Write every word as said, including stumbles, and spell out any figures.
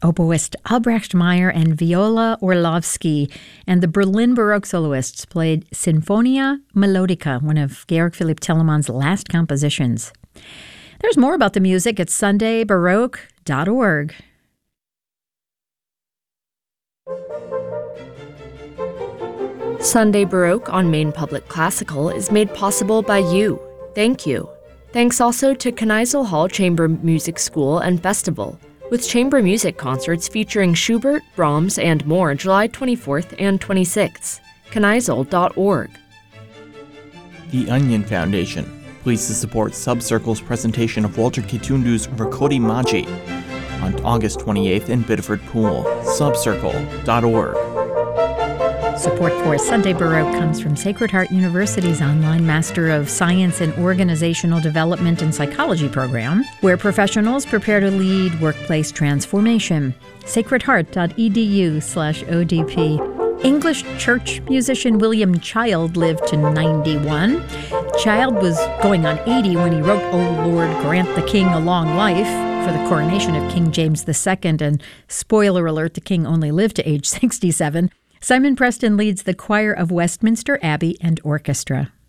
oboist Albrecht Meyer and Viola Orlovsky, and the Berlin Baroque soloists played Sinfonia Melodica, one of Georg Philipp Telemann's last compositions. There's more about the music at sunday baroque dot org. Sunday Baroque on Maine Public Classical is made possible by you. Thank you. Thanks also to Kneisel Hall Chamber Music School and Festival, with chamber music concerts featuring Schubert, Brahms, and more July twenty-fourth and twenty-sixth. Kneisel dot org. The Onion Foundation, pleased to support Subcircle's presentation of Walter Kitundu's Verkoti Magi on August twenty-eighth in Biddeford Pool. Subcircle dot org. Support for Sunday Baroque comes from Sacred Heart University's online Master of Science in Organizational Development and Psychology program, where professionals prepare to lead workplace transformation. sacred heart dot e d u slash O D P. English church musician William Child lived to ninety-one. Child was going on eighty when he wrote "O Lord, Grant the King a Long Life" for the coronation of King James the Second, and spoiler alert, the king only lived to age sixty-seven. Simon Preston leads the choir of Westminster Abbey and Orchestra.